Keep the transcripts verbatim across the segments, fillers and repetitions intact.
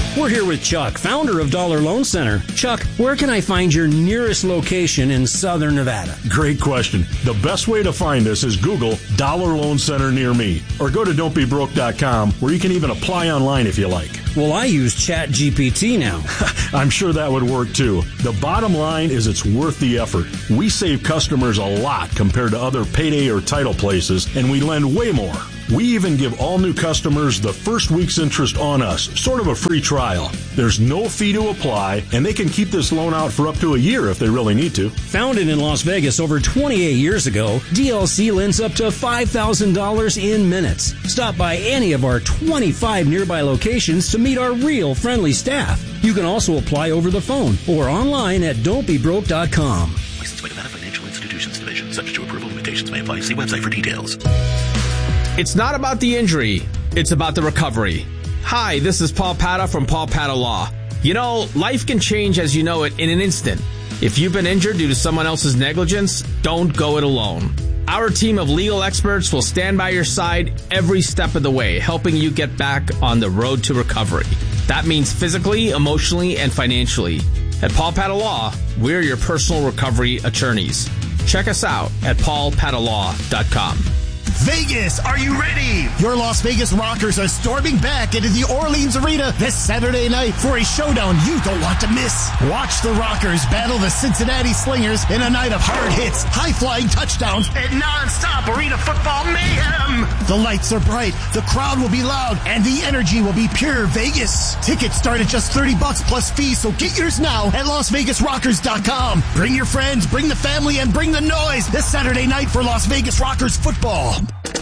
We're here with Chuck, founder of Dollar Loan Center. Chuck, where can I find your nearest location in Southern Nevada? Great question. The best way to find us is Google Dollar Loan Center near me, or go to don't be broke dot com, where you can even apply online if you like. Well, I use Chat G P T now. I'm sure that would work too. The bottom line is it's worth the effort. We save customers a lot compared to other payday or title places, and we lend way more. We even give all new customers the first week's interest on us, sort of a free trial. There's no fee to apply, and they can keep this loan out for up to a year if they really need to. Founded in Las Vegas over twenty-eight years ago, D L C lends up to five thousand dollars in minutes. Stop by any of our twenty-five nearby locations to meet our real friendly staff. You can also apply over the phone or online at don't be broke dot com. Licensed by Nevada Financial Institutions Division. Subject to approval. Limitations may apply. See website for details. It's not about the injury. It's about the recovery. Hi, this is Paul Pata from Paul Pata Law. You know, life can change as you know it in an instant. If you've been injured due to someone else's negligence, don't go it alone. Our team of legal experts will stand by your side every step of the way, helping you get back on the road to recovery. That means physically, emotionally, and financially. At Paul Pata Law, we're your personal recovery attorneys. Check us out at paul pata law dot com. Vegas, are you ready? Your Las Vegas Rockers are storming back into the Orleans Arena this Saturday night for a showdown you don't want to miss. Watch the Rockers battle the Cincinnati Slingers in a night of hard hits, high-flying touchdowns, and non-stop arena football mayhem. The lights are bright, the crowd will be loud, and the energy will be pure Vegas. Tickets start at just thirty bucks plus fees, so get yours now at las vegas rockers dot com. Bring your friends, bring the family, and bring the noise this Saturday night for Las Vegas Rockers football.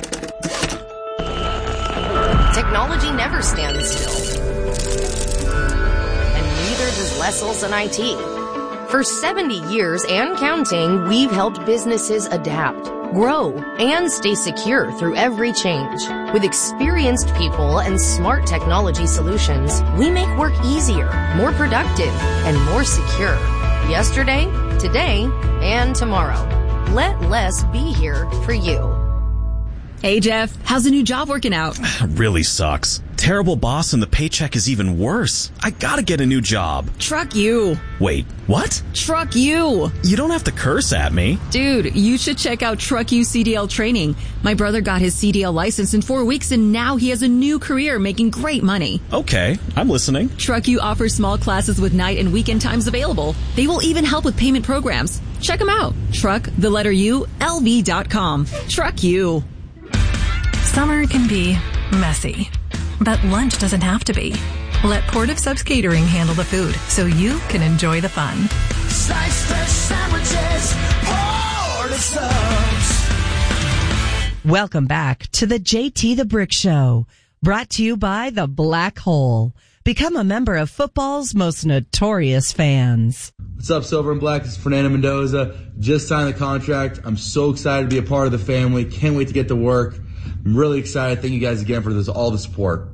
Technology never stands still. And neither does Lesselson and I T. For seventy years and counting, we've helped businesses adapt, grow, and stay secure through every change. With experienced people and smart technology solutions, we make work easier, more productive, and more secure. Yesterday, today, and tomorrow. Let less be here for you. Hey, Jeff, how's the new job working out? Really sucks. Terrible boss and the paycheck is even worse. I gotta get a new job. Truck you. Wait, what? Truck you. You don't have to curse at me. Dude, you should check out Truck You C D L training. My brother got his C D L license in four weeks and now he has a new career making great money. Okay, I'm listening. Truck You offers small classes with night and weekend times available. They will even help with payment programs. Check them out. Truck, the letter U, L V dot com. Truck You. Summer can be messy, but lunch doesn't have to be. Let Port of Subs Catering handle the food so you can enjoy the fun. Slice fresh sandwiches, Port of Subs. Welcome back to the J T the Brick Show, brought to you by the Black Hole. Become a member of football's most notorious fans. What's up, Silver and Black? This is Fernando Mendoza. Just signed the contract. I'm so excited to be a part of the family. Can't wait to get to work. I'm really excited. Thank you guys again for this, all the support.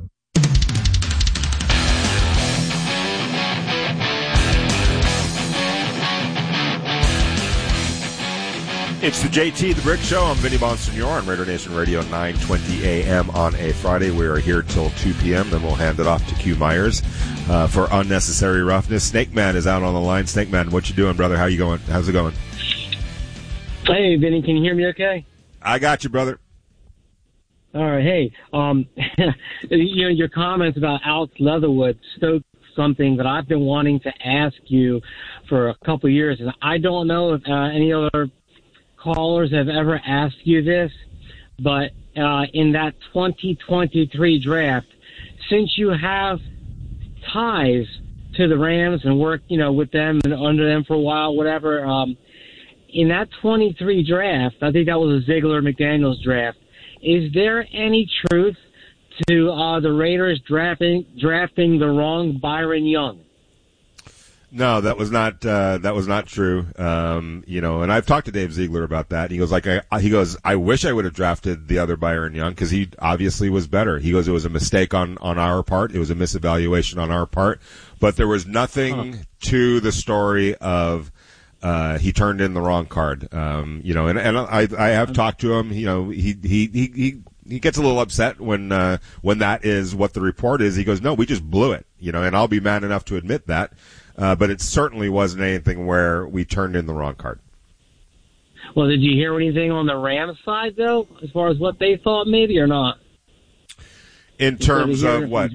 It's the J T the Brick Show. I'm Vinny Bonsignor on Raider Nation Radio, nine twenty a.m. on a Friday. We are here till two p.m. Then we'll hand it off to Q Myers uh, for unnecessary roughness. Snake Man is out on the line. Snake Man, what you doing, brother? How you going? How's it going? Hey, Vinny, can you hear me okay? I got you, brother. All right. Hey, um, you know, your comments about Alex Leatherwood stoked something that I've been wanting to ask you for a couple of years. And I don't know if uh, any other callers have ever asked you this, but uh, in that twenty twenty-three draft, since you have ties to the Rams and worked, you know, with them and under them for a while, whatever, um, in that twenty-three draft, I think that was a Ziegler-McDaniels draft, is there any truth to uh, the Raiders drafting drafting the wrong Byron Young? No, that was not uh, that was not true. Um, you know, and I've talked to Dave Ziegler about that. He goes like, I, he goes, I wish I would have drafted the other Byron Young because he obviously was better. He goes, it was a mistake on on our part. It was a misevaluation on our part, but there was nothing huh. to the story of. Uh, he turned in the wrong card. Um, you know, and, and I, I have talked to him. You know, he, he, he, he, he gets a little upset when, uh, when that is what the report is. He goes, no, we just blew it. you know, and I'll be man enough to admit that. Uh, but it certainly wasn't anything where we turned in the wrong card. Well, did you hear anything on the Rams side, though, as far as what they thought, maybe, or not? In terms of what?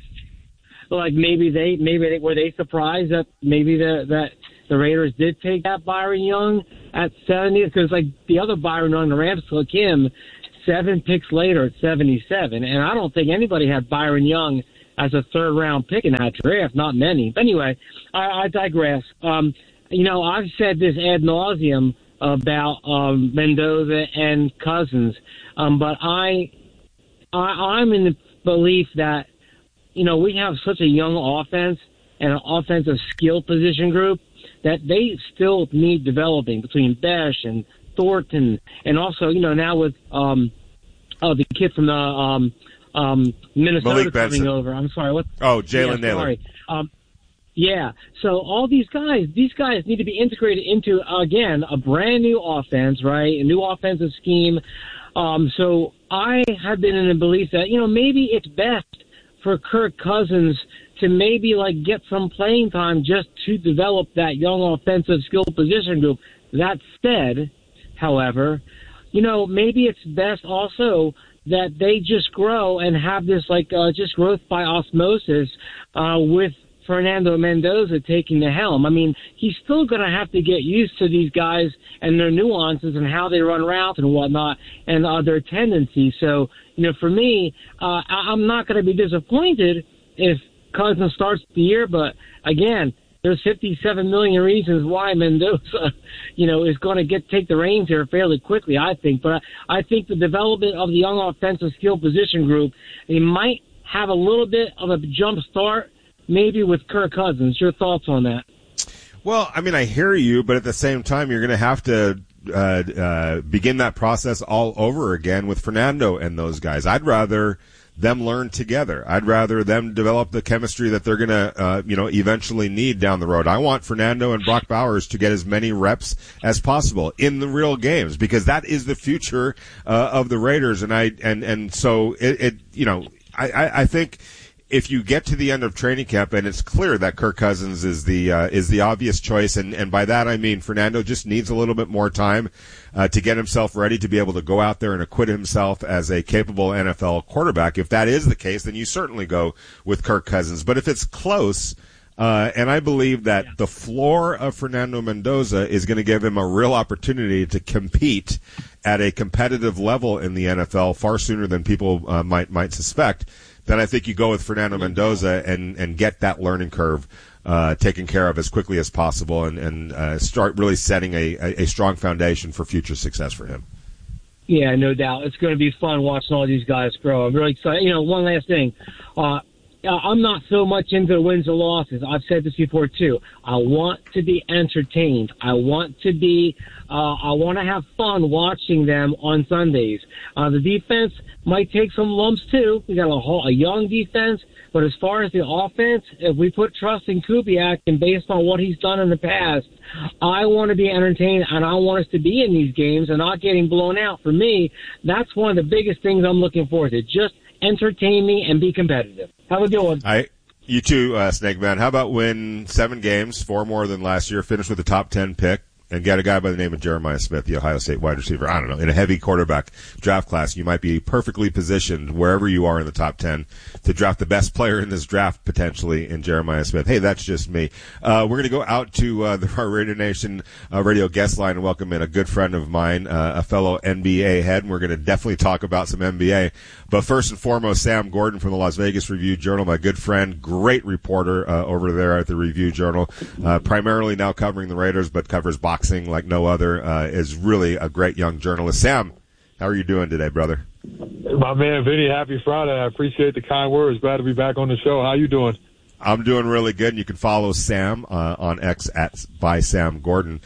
Like maybe they, maybe they, were they surprised that maybe the, that the Raiders did take that Byron Young at seventy? Because like the other Byron Young, the Rams took him seven picks later at seventy-seven, and I don't think anybody had Byron Young as a third round pick in that draft. Not many. But anyway, I, I digress. Um, you know, I've said this ad nauseum about um, Mendoza and Cousins, um, but I, I, I'm in the belief that, you know, we have such a young offense and an offensive skill position group that they still need developing between Besh and Thornton, and also, you know, now with um, oh, the kid from the um, um, Minnesota coming over. I'm sorry, what? Oh, Jalen yeah, Nailor. Sorry. Um, Yeah, so all these guys, these guys need to be integrated into, again, a brand new offense, right? A new offensive scheme. Um, so I have been in the belief that, you know, maybe it's best for Kirk Cousins to maybe, like, get some playing time just to develop that young offensive skill position group. That said, however, you know, maybe it's best also that they just grow and have this, like, uh, just growth by osmosis uh, with Fernando Mendoza taking the helm. I mean, he's still going to have to get used to these guys and their nuances and how they run routes and whatnot and uh, their tendencies. So, you know, for me, uh, I- I'm not going to be disappointed if Cousins starts the year. But, again, there's fifty-seven million reasons why Mendoza, you know, is going to get take the reins here fairly quickly, I think. But I think the development of the young offensive skill position group, they might have a little bit of a jump start maybe with Kirk Cousins. Your thoughts on that? Well, I mean, I hear you, but at the same time, you're going to have to uh, uh, begin that process all over again with Fernando and those guys. I'd rather them learn together. I'd rather them develop the chemistry that they're going to, uh, you know, eventually need down the road. I want Fernando and Brock Bowers to get as many reps as possible in the real games, because that is the future uh, of the Raiders. And I and and so it, it you know, I, I, I think. If you get to the end of training camp and it's clear that Kirk Cousins is the uh, is the obvious choice, and, and by that I mean Fernando just needs a little bit more time uh, to get himself ready to be able to go out there and acquit himself as a capable N F L quarterback. If that is the case, then you certainly go with Kirk Cousins. But if it's close, uh, and I believe that the floor of Fernando Mendoza is going to give him a real opportunity to compete at a competitive level in the N F L far sooner than people uh, might might suspect, then I think you go with Fernando Mendoza and, and get that learning curve uh, taken care of as quickly as possible, and, and uh, start really setting a, a, a strong foundation for future success for him. Yeah, no doubt. It's going to be fun watching all these guys grow. I'm really excited. You know, one last thing. Uh, I'm not so much into the wins or losses. I've said this before, too. I want to be entertained. I want to be, uh, I want to have fun watching them on Sundays. Uh, the defense might take some lumps, too. We got a, whole, a young defense. But as far as the offense, if we put trust in Kubiak and based on what he's done in the past, I want to be entertained, and I want us to be in these games and not getting blown out. For me, that's one of the biggest things I'm looking forward to. Just entertain me and be competitive. Have a good one. I, you too, uh, Snake Man. How about win seven games, four more than last year, finish with a top ten pick, and get a guy by the name of Jeremiah Smith, the Ohio State wide receiver? I don't know. In a heavy quarterback draft class, you might be perfectly positioned wherever you are in the top ten to draft the best player in this draft, potentially, in Jeremiah Smith. Hey, that's just me. Uh, we're going to go out to uh, the our Radio Nation uh, radio guest line and welcome in a good friend of mine, uh, a fellow N B A head, and we're going to definitely talk about some N B A. But first and foremost, Sam Gordon from the Las Vegas Review-Journal, my good friend, great reporter uh, over there at the Review-Journal, uh, primarily now covering the Raiders, but covers boxing like no other, uh, is really a great young journalist. Sam, how are you doing today, brother? My man, Vinny, happy Friday. I appreciate the kind words. Glad to be back on the show. How you doing? I'm doing really good, and you can follow Sam uh, on X at by Sam Gordon.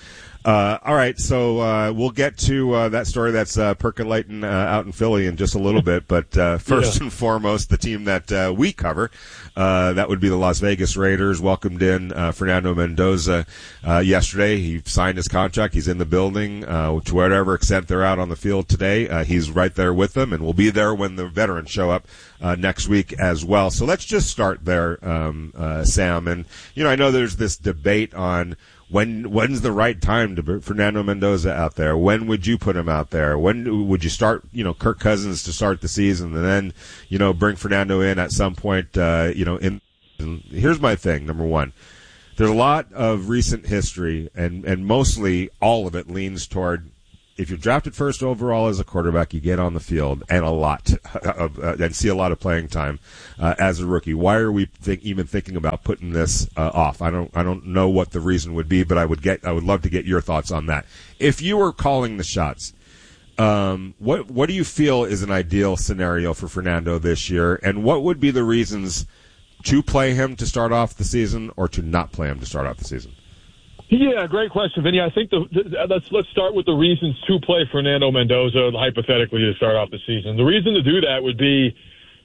Uh, all right, so uh, we'll get to uh, that story that's uh, percolating uh, out in Philly in just a little bit. But uh, first yeah. and foremost, the team that uh, we cover, uh, that would be the Las Vegas Raiders, welcomed in uh, Fernando Mendoza uh, yesterday. He signed his contract. He's in the building. Uh, to whatever extent they're out on the field today, uh, he's right there with them, and will be there when the veterans show up uh, next week as well. So let's just start there, um, uh, Sam. And, you know, I know there's this debate on When when's the right time to put Fernando Mendoza out there? When would you put him out there? When would you start, you know, Kirk Cousins to start the season, and then, you know, bring Fernando in at some point, uh, you know, in. And here's my thing, number one. There's a lot of recent history, and, and mostly all of it leans toward, if you're drafted first overall as a quarterback, you get on the field and a lot of, uh, and see a lot of playing time uh, as a rookie. Why are we think, even thinking about putting this uh, off? I don't, I don't know what the reason would be, but I would get, I would love to get your thoughts on that. If you were calling the shots, um, what, what do you feel is an ideal scenario for Fernando this year, and what would be the reasons to play him to start off the season or to not play him to start off the season? Yeah, great question, Vinny. I think the, the, let's let's start with the reasons to play Fernando Mendoza, hypothetically, to start off the season. The reason to do that would be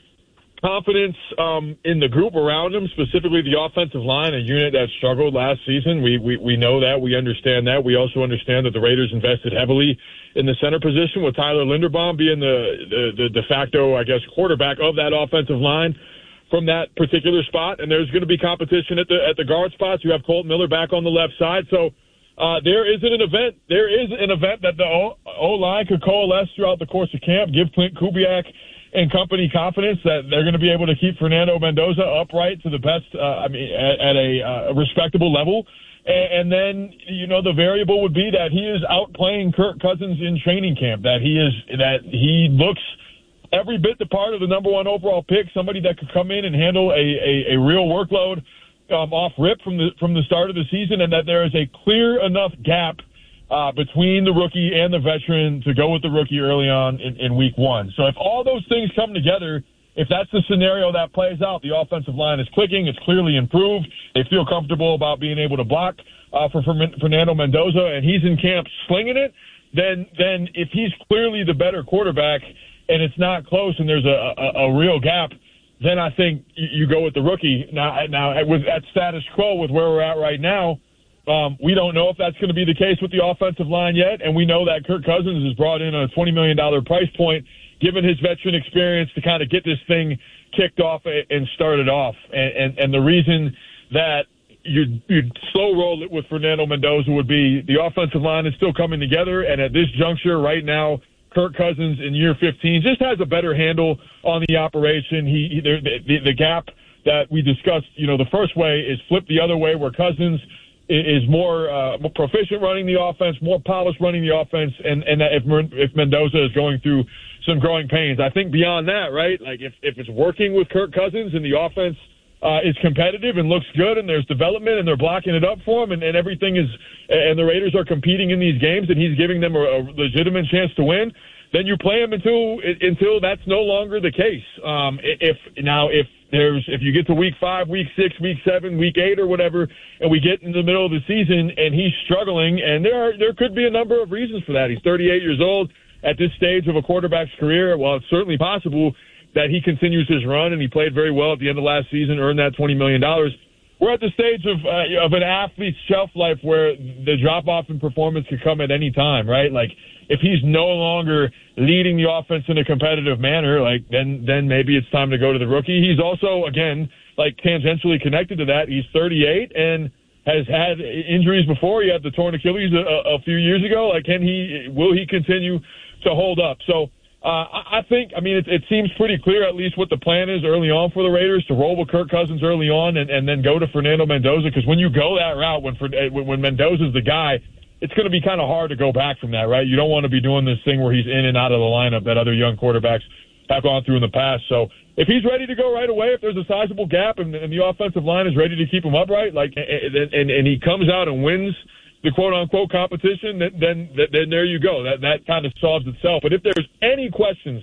confidence um, in the group around him, specifically the offensive line, a unit that struggled last season. We, we we know that. We understand that. We also understand that the Raiders invested heavily in the center position, with Tyler Linderbaum being the, the, the de facto, I guess, quarterback of that offensive line from that particular spot, and there's going to be competition at the at the guard spots. You have Colton Miller back on the left side, so uh, there is an event. There is an event that the O line could coalesce throughout the course of camp, give Clint Kubiak and company confidence that they're going to be able to keep Fernando Mendoza upright to the best. Uh, I mean, at, at a uh, respectable level, and, and then you know the variable would be that he is outplaying Kirk Cousins in training camp. That he is that he looks every bit the part of the number one overall pick, somebody that could come in and handle a, a, a real workload um, off rip from the from the start of the season, and that there is a clear enough gap uh, between the rookie and the veteran to go with the rookie early on in, in week one. So if all those things come together, if that's the scenario that plays out, the offensive line is clicking, it's clearly improved, they feel comfortable about being able to block uh, for, for Fernando Mendoza, and he's in camp slinging it, then then if he's clearly the better quarterback and it's not close and there's a, a, a real gap, then I think you, you go with the rookie. Now, now with at status quo with where we're at right now, um, we don't know if that's going to be the case with the offensive line yet, and we know that Kirk Cousins has brought in a twenty million dollars price point, given his veteran experience, to kind of get this thing kicked off and started off. And, and, and the reason that you'd, you'd slow roll it with Fernando Mendoza would be the offensive line is still coming together, and at this juncture right now, Kirk Cousins in year fifteen just has a better handle on the operation. He, he the, the, the gap that we discussed, you know, the first way is flipped the other way, where Cousins is more, uh, more proficient running the offense, more polished running the offense, and and if if Mendoza is going through some growing pains, I think beyond that, right? Like if if it's working with Kirk Cousins and the offense uh, is competitive and looks good, and there's development, and they're blocking it up for him, and, and everything is, and the Raiders are competing in these games, and he's giving them a, a legitimate chance to win, then you play him until until that's no longer the case. Um, if now if there's if you get to week five, week six, week seven, week eight, or whatever, and we get in the middle of the season and he's struggling, and there are, there could be a number of reasons for that. He's thirty-eight years old at this stage of a quarterback's career. Well, it's certainly possible that he continues his run, and he played very well at the end of last season, earned that twenty million dollars. We're at the stage of uh, of an athlete's shelf life where the drop-off in performance could come at any time, right? Like, if he's no longer leading the offense in a competitive manner, like then then maybe it's time to go to the rookie. He's also, again, like tangentially connected to that. He's thirty-eight and has had injuries before. He had the torn Achilles a, a few years ago. Like, can he will he continue to hold up? So uh, I think, I mean, it, it seems pretty clear at least what the plan is early on for the Raiders, to roll with Kirk Cousins early on and, and then go to Fernando Mendoza, because when you go that route, when when Mendoza's the guy, it's going to be kind of hard to go back from that, right? You don't want to be doing this thing where he's in and out of the lineup that other young quarterbacks have gone through in the past. So if he's ready to go right away, if there's a sizable gap and, and the offensive line is ready to keep him upright, like, and, and, and he comes out and wins the quote-unquote competition, then, then then there you go. That that kind of solves itself. But if there's any questions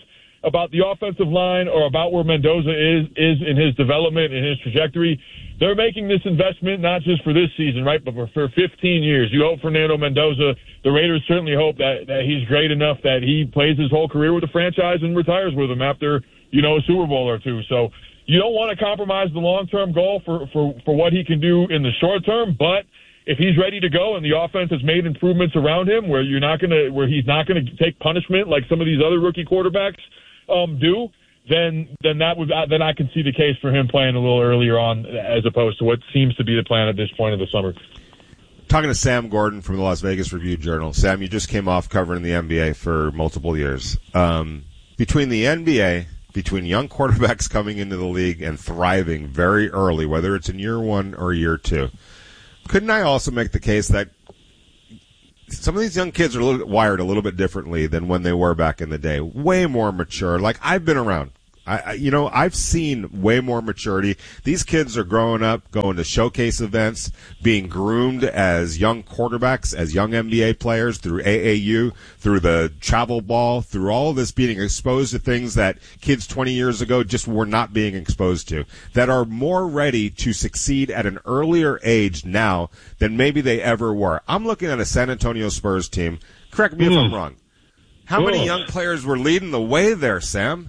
about the offensive line or about where Mendoza is is in his development and his trajectory. They're making this investment not just for this season, right, but for, for fifteen years. You hope Fernando Mendoza, the Raiders certainly hope that, that he's great enough that he plays his whole career with the franchise and retires with them after, you know, a Super Bowl or two. So you don't want to compromise the long-term goal for, for, for what he can do in the short term, but if he's ready to go and the offense has made improvements around him where you're not going to, where he's not going to take punishment like some of these other rookie quarterbacks um, do, then then that would then I can see the case for him playing a little earlier on as opposed to what seems to be the plan at this point of the summer. Talking to Sam Gordon from the Las Vegas Review-Journal. Sam, you just came off covering the N B A for multiple years. Um, between the N B A, between young quarterbacks coming into the league and thriving very early, whether it's in year one or year two, couldn't I also make the case that some of these young kids are a little bit wired a little bit differently than when they were back in the day? Way more mature. Like, I've been around. I, I, you know, I've seen way more maturity. These kids are growing up, going to showcase events, being groomed as young quarterbacks, as young N B A players through A A U, through the travel ball, through all of this, being exposed to things that kids twenty years ago just were not being exposed to, that are more ready to succeed at an earlier age now than maybe they ever were. I'm looking at a San Antonio Spurs team. Correct me mm. if I'm wrong. How oh. many young players were leading the way there, Sam?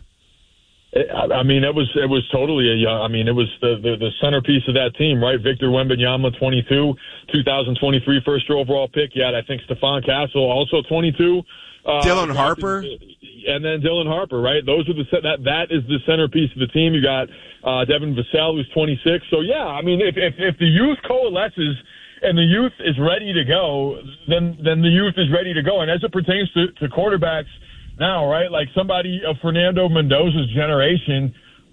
I mean, it was it was totally a young. I mean, it was the, the, the centerpiece of that team, right? Victor Wembanyama, twenty-two, two thousand twenty-three first year overall pick. You had, I think, Stephon Castle, also twenty-two. Uh, Dylan Harper, and then Dylan Harper, right? Those are the that that is the centerpiece of the team. You got uh, Devin Vassell, who's twenty-six. So yeah, I mean, if if, if the youth coalesces and the youth is ready to go, then then the youth is ready to go. And as it pertains to, to quarterbacks now, right, like somebody of Fernando Mendoza's generation,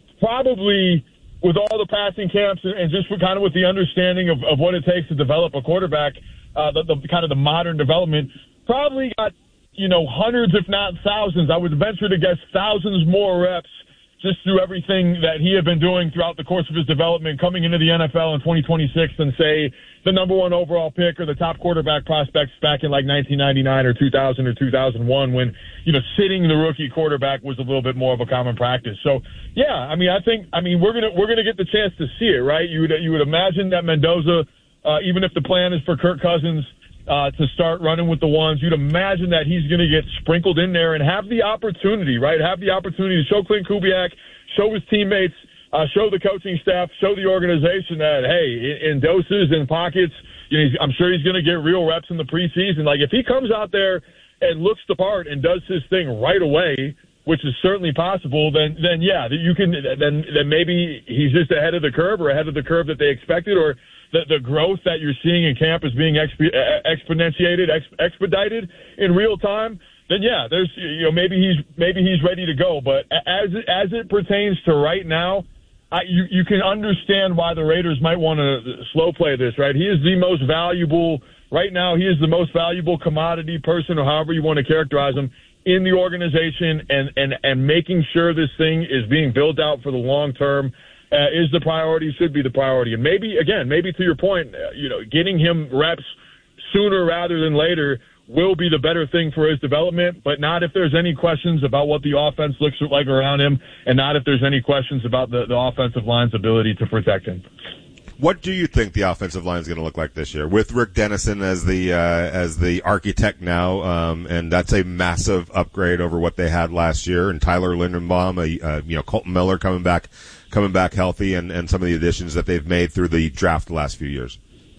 probably with all the passing camps and just for kind of with the understanding of, of what it takes to develop a quarterback, uh, the, the kind of the modern development, probably got, you know, hundreds, if not thousands, I would venture to guess thousands more reps just through everything that he had been doing throughout the course of his development, coming into the N F L in twenty twenty-six than, say, the number one overall pick or the top quarterback prospects back in like nineteen ninety-nine or two thousand or two thousand one when, you know, sitting the rookie quarterback was a little bit more of a common practice. So, yeah, I mean, I think, I mean, we're going to, we're going to get the chance to see it, right? You would, you would imagine that Mendoza, uh, even if the plan is for Kirk Cousins, Uh, to start running with the ones, you'd imagine that he's going to get sprinkled in there and have the opportunity, right? Have the opportunity to show Clint Kubiak, show his teammates, uh, show the coaching staff, show the organization that, hey, in, in doses and pockets, you know, he's, I'm sure he's going to get real reps in the preseason. Like, if he comes out there and looks the part and does his thing right away, which is certainly possible, then, then yeah, you can, then, then maybe he's just ahead of the curve or ahead of the curve that they expected, or the, the growth that you're seeing in camp is being exp- exponentiated, ex- expedited in real time. Then yeah, there's, you know, maybe he's, maybe he's ready to go. But as, as it pertains to right now, I, you, you can understand why the Raiders might want to slow play this, right? He is the most valuable, right now, he is the most valuable commodity person, or however you want to characterize him, in the organization, and, and, and making sure this thing is being built out for the long term uh, is the priority, should be the priority. And maybe, again, maybe to your point, uh, you know, getting him reps sooner rather than later will be the better thing for his development, but not if there's any questions about what the offense looks like around him, and not if there's any questions about the, the offensive line's ability to protect him. What do you think the offensive line is going to look like this year, with Rick Dennison as the uh, as the architect now? Um, and that's a massive upgrade over what they had last year. And Tyler Linderbaum, a, uh, you know, Colton Miller coming back, coming back healthy, and, and some of the additions that they've made through the draft the last few years.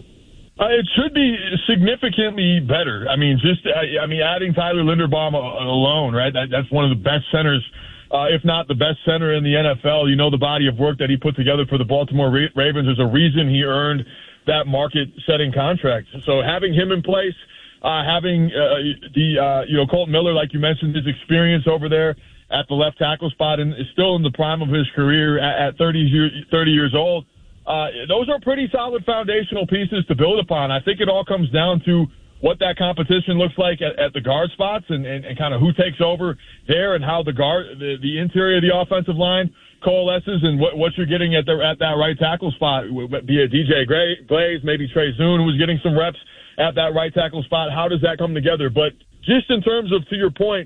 Uh, it should be significantly better. I mean, just I, I mean, adding Tyler Linderbaum alone, right? That, that's one of the best centers. Uh, if not the best center in the N F L. You know, the body of work that he put together for the Baltimore Ravens. There's a reason he earned that market-setting contract. So having him in place, uh, having uh, the, uh, you know, Colton Miller, like you mentioned, his experience over there at the left tackle spot and is still in the prime of his career at, at thirty, thirty years old. Uh, those are pretty solid foundational pieces to build upon. I think it all comes down to what that competition looks like at, at the guard spots, and, and, and kind of who takes over there, and how the guard, the, the interior of the offensive line coalesces, and what, what you're getting at the, at that right tackle spot, be it D J Glaze, maybe Trey Zoon, who's getting some reps at that right tackle spot. How does that come together? But just in terms of, to your point,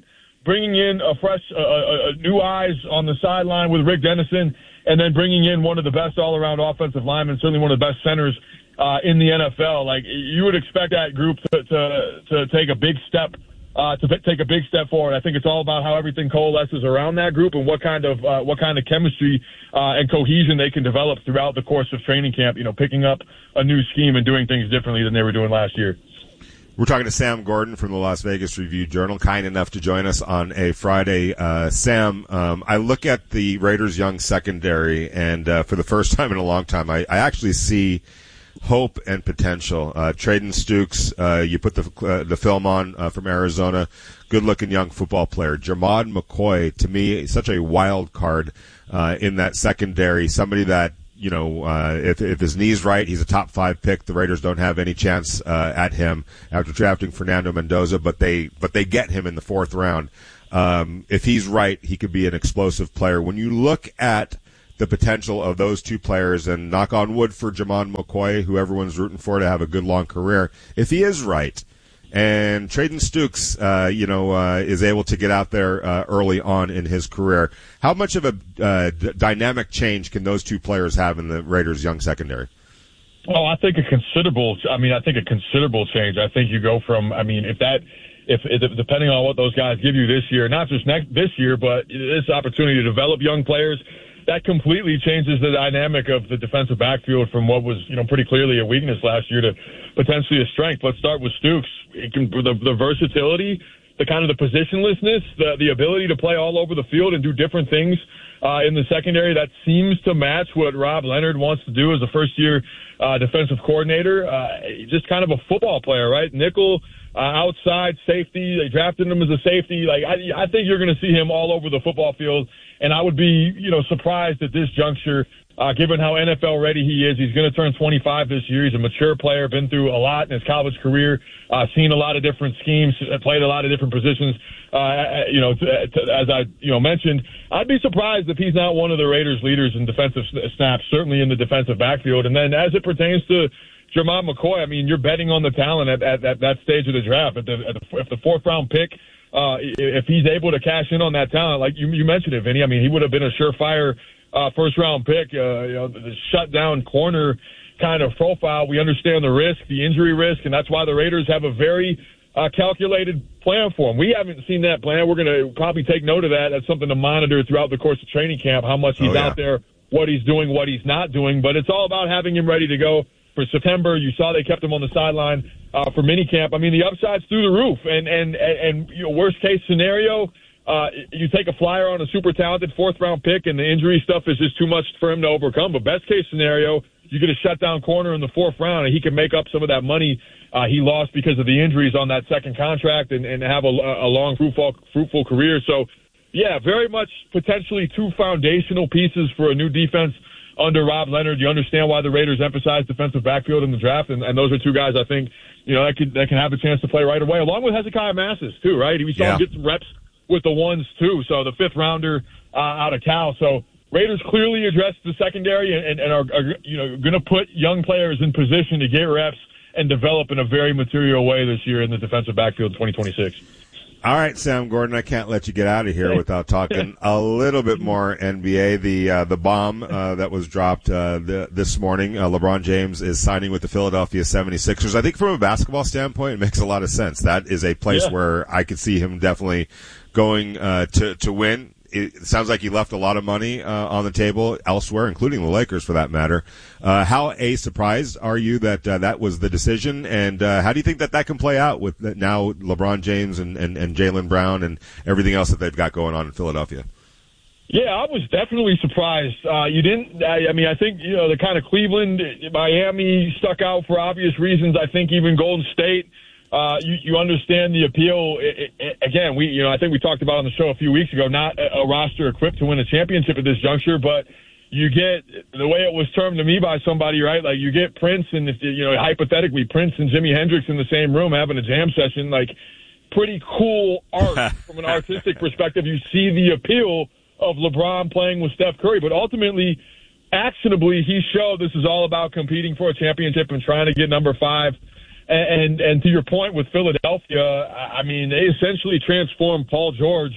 bringing in a fresh, uh, uh, new eyes on the sideline with Rick Dennison, and then bringing in one of the best all-around offensive linemen, certainly one of the best centers uh, in the N F L. Like, you would expect that group to to, to take a big step uh, to take a big step forward. I think it's all about how everything coalesces around that group and what kind of uh, what kind of chemistry uh, and cohesion they can develop throughout the course of training camp. You know, picking up a new scheme and doing things differently than they were doing last year. We're talking to Sam Gordon from the Las Vegas Review-Journal, kind enough to join us on a Friday. Uh, Sam, um, I look at the Raiders' young secondary, and uh, for the first time in a long time, I, I actually see hope and potential. Uh, Traden Stukes, uh, you put the uh, the film on uh, from Arizona, good-looking young football player. Jermod McCoy, to me, such a wild card uh, in that secondary, somebody that, you know, uh, if, if his knee's right, he's a top five pick. The Raiders don't have any chance uh, at him after drafting Fernando Mendoza, but they but they get him in the fourth round. Um, if he's right, he could be an explosive player. When you look at the potential of those two players, and knock on wood for Jermod McCoy, who everyone's rooting for to have a good long career, if he is right, and Traden Stukes, uh, you know, uh, is able to get out there uh, early on in his career, how much of a uh, d- dynamic change can those two players have in the Raiders' young secondary? Oh, I think a considerable. I mean, I think a considerable change. I think you go from. I mean, if that, if, if depending on what those guys give you this year, not just next this year, but this opportunity to develop young players, that completely changes the dynamic of the defensive backfield from what was, you know, pretty clearly a weakness last year to potentially a strength. Let's start with Stukes. It can, the, the versatility, the kind of the positionlessness, the, the ability to play all over the field and do different things uh, in the secondary, that seems to match what Rob Leonard wants to do as a first-year uh, defensive coordinator. Uh, just kind of a football player, right? Nickel, uh, outside, safety. They drafted him as a safety. Like I, I think you're going to see him all over the football field. And I would be, you know, surprised at this juncture, uh, given how N F L ready he is. He's going to turn twenty-five this year. He's a mature player, been through a lot in his college career, uh, seen a lot of different schemes, played a lot of different positions. Uh, you know, t- t- as I, you know, mentioned, I'd be surprised if he's not one of the Raiders' leaders in defensive snaps, certainly in the defensive backfield. And then as it pertains to Jermod McCoy, I mean, you're betting on the talent at, at, at that stage of the draft. At the, at the, at the fourth round pick, Uh, if he's able to cash in on that talent, like you, you mentioned it, Vinny, I mean, he would have been a surefire uh, first-round pick, uh, you know, the shut-down corner kind of profile. We understand the risk, the injury risk, and that's why the Raiders have a very uh, calculated plan for him. We haven't seen that plan. We're going to probably take note of that. That's something to monitor throughout the course of training camp, how much he's oh, yeah. out there, what he's doing, what he's not doing. But it's all about having him ready to go for September. You saw they kept him on the sideline uh, for minicamp. I mean, the upside's through the roof. And, and, and, and you know, worst case scenario, uh, you take a flyer on a super talented fourth round pick and the injury stuff is just too much for him to overcome. But best case scenario, you get a shutdown corner in the fourth round and he can make up some of that money uh, he lost because of the injuries on that second contract and, and have a, a long, fruitful, fruitful career. So, yeah, very much potentially two foundational pieces for a new defense under Rob Leonard. You understand why the Raiders emphasize defensive backfield in the draft, and, and those are two guys I think, you know, that could that can have a chance to play right away, along with Hezekiah Massis, too, right? We saw yeah. him get some reps with the ones, too, so the fifth rounder uh, out of Cal. So Raiders clearly addressed the secondary and, and are, are, you know, going to put young players in position to get reps and develop in a very material way this year in the defensive backfield in twenty twenty-six. All right, Sam Gordon, I can't let you get out of here without talking a little bit more N B A. The uh, the bomb uh, that was dropped uh, the, this morning, uh, LeBron James is signing with the Philadelphia seventy-sixers. I think from a basketball standpoint, it makes a lot of sense. That is a place yeah. where I could see him definitely going uh, to, to win. It sounds like he left a lot of money uh, on the table elsewhere, including the Lakers for that matter. Uh, how, A, surprised are you that uh, that was the decision, and uh, how do you think that that can play out with now LeBron James and, and, and Jaylen Brown and everything else that they've got going on in Philadelphia? Yeah, I was definitely surprised. Uh, you didn't, I, I mean, I think, you know, the kind of Cleveland, Miami stuck out for obvious reasons. I think even Golden State. Uh, you, you understand the appeal. It, it, again, we, you know, I think we talked about on the show a few weeks ago, not a, a roster equipped to win a championship at this juncture, but you get the way it was termed to me by somebody, right? Like you get Prince and, if, you know, hypothetically Prince and Jimi Hendrix in the same room having a jam session, like pretty cool art from an artistic perspective. You see the appeal of LeBron playing with Steph Curry, but ultimately, actionably, he showed this is all about competing for a championship and trying to get number five. And, and to your point with Philadelphia, I mean, they essentially transformed Paul George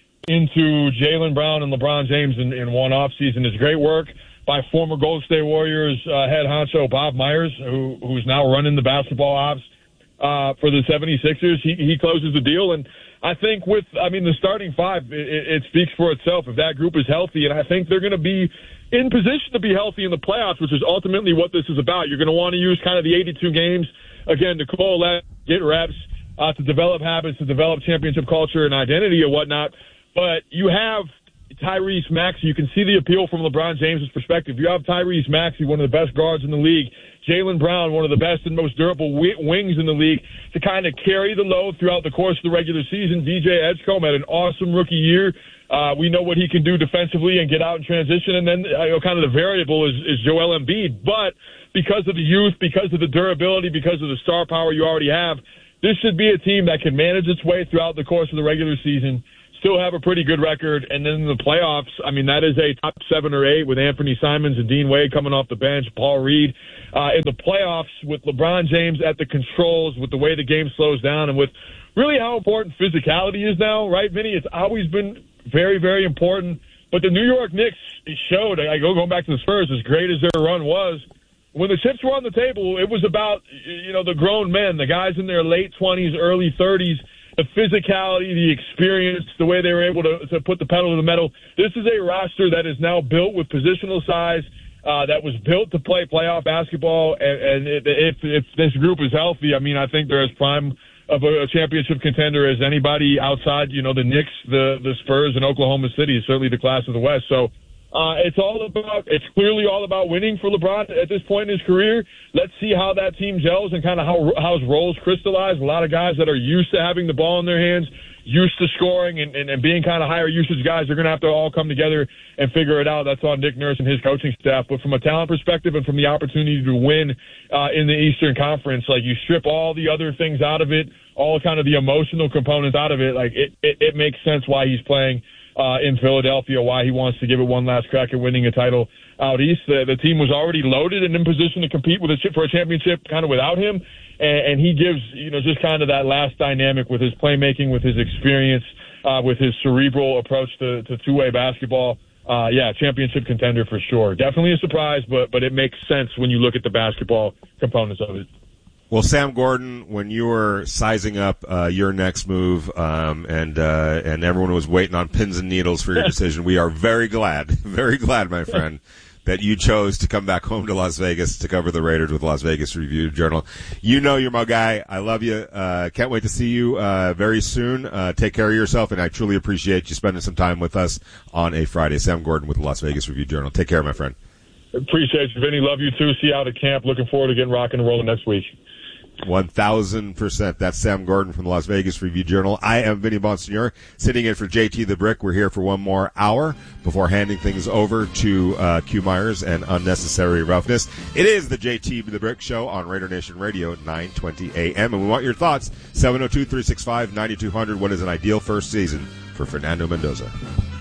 into Jaylen Brown and LeBron James in, in one offseason. It's great work by former Golden State Warriors uh, head honcho Bob Myers, who who's now running the basketball ops uh, for the seventy-sixers. He, he closes the deal. And I think with, I mean, the starting five, it, it speaks for itself if that group is healthy. And I think they're going to be in position to be healthy in the playoffs, which is ultimately what this is about. You're going to want to use kind of the eighty-two games, again, to coalesce, get reps, uh, to develop habits, to develop championship culture and identity and whatnot. But you have Tyrese Maxey. You can see the appeal from LeBron James' perspective. You have Tyrese Maxey, one of the best guards in the league. Jaylen Brown, one of the best and most durable w- wings in the league, to kind of carry the load throughout the course of the regular season. D J Edgecombe had an awesome rookie year. Uh, we know what he can do defensively and get out in transition. And then uh, you know, kind of the variable is, is Joel Embiid. But because of the youth, because of the durability, because of the star power you already have, this should be a team that can manage its way throughout the course of the regular season, still have a pretty good record, and then in the playoffs, I mean, that is a top seven or eight with Anthony Simons and Dean Wade coming off the bench, Paul Reed. Uh, in the playoffs, with LeBron James at the controls, with the way the game slows down, and with really how important physicality is now, right, Vinny? It's always been very, very important. But the New York Knicks showed, I go going back to the Spurs, as great as their run was, when the chips were on the table, it was about, you know, the grown men, the guys in their late twenties, early thirties, the physicality, the experience, the way they were able to, to put the pedal to the metal. This is a roster that is now built with positional size, uh, that was built to play playoff basketball. And, and it, if, if this group is healthy, I mean, I think they're as prime of a, a championship contender as anybody outside, you know, the Knicks, the, the Spurs, and Oklahoma City is certainly the class of the West. So, Uh, it's all about, it's clearly all about winning for LeBron at this point in his career. Let's see how that team gels and kind of how, how his roles crystallize. A lot of guys that are used to having the ball in their hands, used to scoring and, and, and being kind of higher usage guys, they're going to have to all come together and figure it out. That's on Nick Nurse and his coaching staff. But from a talent perspective and from the opportunity to win uh, in the Eastern Conference, like you strip all the other things out of it, all kind of the emotional components out of it, like it, it, it makes sense why he's playing Uh, in Philadelphia, why he wants to give it one last crack at winning a title out east. The, the team was already loaded and in position to compete with a chip for a championship kind of without him, and, and he gives, you know, just kind of that last dynamic with his playmaking, with his experience, uh, with his cerebral approach to, to two-way basketball. Uh, yeah, championship contender for sure. Definitely a surprise, but but it makes sense when you look at the basketball components of it. Well, Sam Gordon, when you were sizing up uh, your next move, um, and uh, and everyone was waiting on pins and needles for your decision, we are very glad, very glad, my friend, that you chose to come back home to Las Vegas to cover the Raiders with Las Vegas Review-Journal. You know you're my guy. I love you. Uh, can't wait to see you uh, very soon. Uh, take care of yourself, and I truly appreciate you spending some time with us on a Friday. Sam Gordon with the Las Vegas Review-Journal. Take care, my friend. Appreciate you, Vinny. Love you, too. See you out at camp. Looking forward to getting rocking and rolling next week. One thousand percent. That's Sam Gordon from the Las Vegas Review-Journal. I am Vinny Bonsignore, sitting in for J T the Brick. We're here for one more hour before handing things over to uh, Q Myers and Unnecessary Roughness. It is the J T the Brick Show on Raider Nation Radio at nine twenty a.m. And we want your thoughts. seven oh two, three six five, nine two hundred. What is an ideal first season for Fernando Mendoza?